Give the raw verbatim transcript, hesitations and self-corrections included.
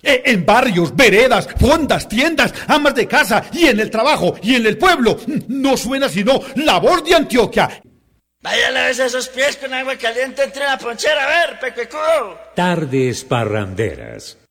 Eh, En barrios, veredas, fondas, tiendas, amas de casa y en el trabajo y en el pueblo. No suena sino La Voz de Antioquia. Vaya, lávese esos pies con agua caliente entre la ponchera, a ver, pecuecudo. Tardes parranderas.